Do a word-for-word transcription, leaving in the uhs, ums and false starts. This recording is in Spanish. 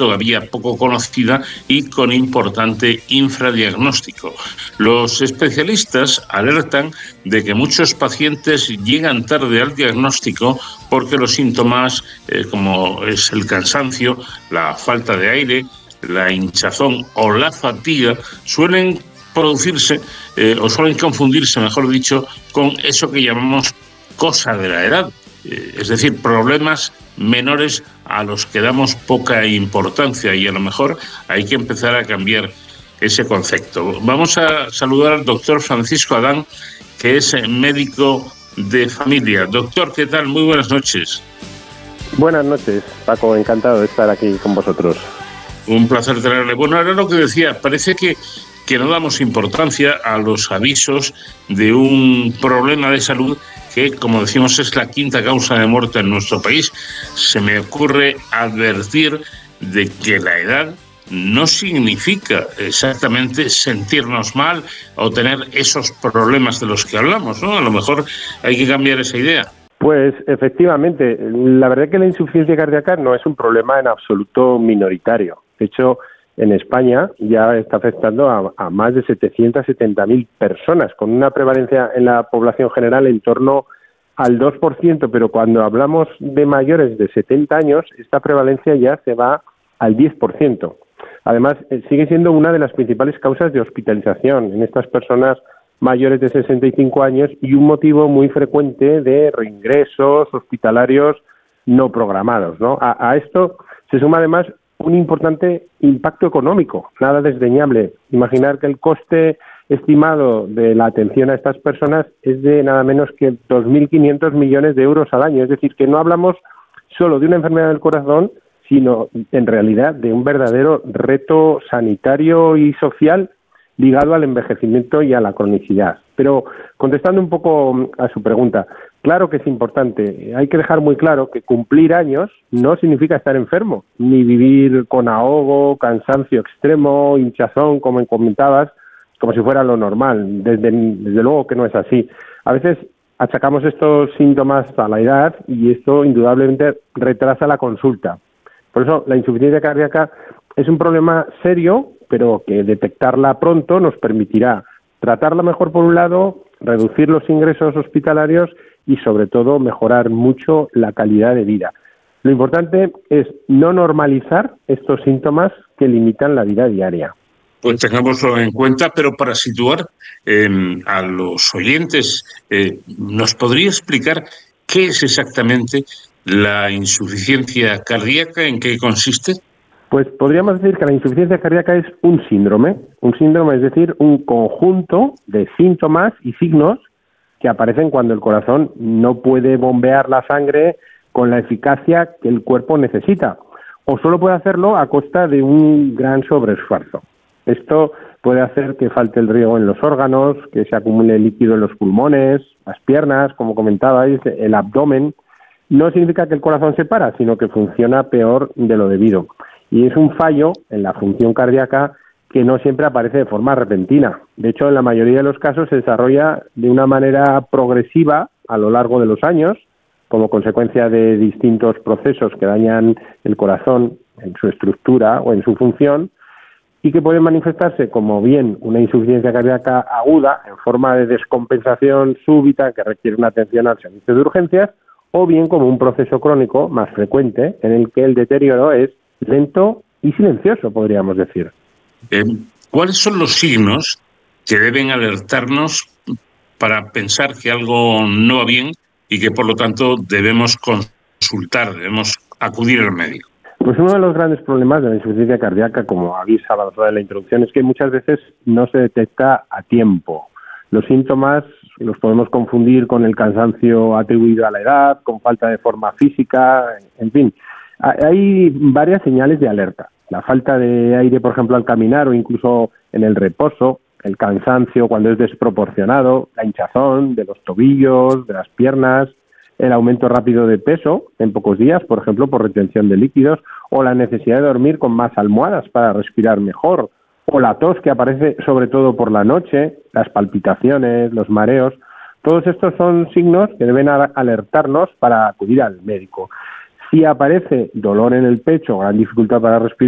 todavía poco conocida y con importante infradiagnóstico. Los especialistas alertan de que muchos pacientes llegan tarde al diagnóstico porque los síntomas, eh, como es el cansancio, la falta de aire, la hinchazón o la fatiga, suelen producirse eh, o suelen confundirse, mejor dicho, con eso que llamamos cosa de la edad, eh, es decir, problemas menores a los que damos poca importancia, y a lo mejor hay que empezar a cambiar ese concepto. Vamos a saludar al doctor Francisco Adán, que es médico de familia. Doctor, ¿qué tal? Muy buenas noches. Buenas noches, Paco, encantado de estar aquí con vosotros. Un placer tenerle. Bueno, era lo que decía, parece que, que no damos importancia a los avisos de un problema de salud que, como decimos, es la quinta causa de muerte en nuestro país. Se me ocurre advertir de que la edad no significa exactamente sentirnos mal o tener esos problemas de los que hablamos, ¿no? A lo mejor hay que cambiar esa idea. Pues efectivamente, la verdad es que la insuficiencia cardíaca no es un problema en absoluto minoritario. De hecho, en España ya está afectando a, a más de setecientas setenta mil personas, con una prevalencia en la población general en torno al dos por ciento, pero cuando hablamos de mayores de setenta años, esta prevalencia ya se va al diez por ciento. Además, sigue siendo una de las principales causas de hospitalización en estas personas mayores de sesenta y cinco años y un motivo muy frecuente de reingresos hospitalarios no programados, ¿no? A, a esto se suma además un importante impacto económico, nada desdeñable. Imaginar que el coste estimado de la atención a estas personas es de nada menos que dos mil quinientos millones de euros al año. Es decir, que no hablamos solo de una enfermedad del corazón, sino en realidad de un verdadero reto sanitario y social ligado al envejecimiento y a la cronicidad. Pero contestando un poco a su pregunta, claro que es importante. Hay que dejar muy claro que cumplir años no significa estar enfermo, ni vivir con ahogo, cansancio extremo, hinchazón, como comentabas, como si fuera lo normal. Desde, desde luego que no es así. A veces achacamos estos síntomas a la edad y esto indudablemente retrasa la consulta. Por eso la insuficiencia cardíaca es un problema serio, pero que detectarla pronto nos permitirá tratarla mejor por un lado, reducir los ingresos hospitalarios y sobre todo mejorar mucho la calidad de vida. Lo importante es no normalizar estos síntomas que limitan la vida diaria. Pues tengámoslo en cuenta, pero para situar eh, a los oyentes, eh, ¿nos podría explicar qué es exactamente la insuficiencia cardíaca? ¿En qué consiste? Pues podríamos decir que la insuficiencia cardíaca es un síndrome, un síndrome es decir, un conjunto de síntomas y signos que aparecen cuando el corazón no puede bombear la sangre con la eficacia que el cuerpo necesita, o solo puede hacerlo a costa de un gran sobreesfuerzo. Esto puede hacer que falte el riego en los órganos, que se acumule líquido en los pulmones, las piernas, como comentabais, el abdomen. No significa que el corazón se para, sino que funciona peor de lo debido. Y es un fallo en la función cardíaca que no siempre aparece de forma repentina. De hecho, en la mayoría de los casos se desarrolla de una manera progresiva a lo largo de los años, como consecuencia de distintos procesos que dañan el corazón en su estructura o en su función, y que pueden manifestarse como bien una insuficiencia cardíaca aguda en forma de descompensación súbita que requiere una atención al servicio de urgencias, o bien como un proceso crónico más frecuente en el que el deterioro es lento y silencioso, podríamos decir. Eh, ¿Cuáles son los signos que deben alertarnos para pensar que algo no va bien y que por lo tanto debemos consultar, debemos acudir al médico? Pues uno de los grandes problemas de la insuficiencia cardíaca, como habéis hablado en la introducción, es que muchas veces no se detecta a tiempo. Los síntomas los podemos confundir con el cansancio atribuido a la edad, con falta de forma física, en fin. Hay varias señales de alerta. La falta de aire, por ejemplo, al caminar o incluso en el reposo, el cansancio cuando es desproporcionado, la hinchazón de los tobillos, de las piernas, el aumento rápido de peso en pocos días, por ejemplo, por retención de líquidos, o la necesidad de dormir con más almohadas para respirar mejor, o la tos que aparece sobre todo por la noche, las palpitaciones, los mareos. Todos estos son signos que deben alertarnos para acudir al médico. Si aparece dolor en el pecho, gran dificultad para respirar,